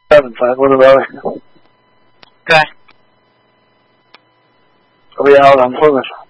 what about it? Okay. I'll be out on Plymouth.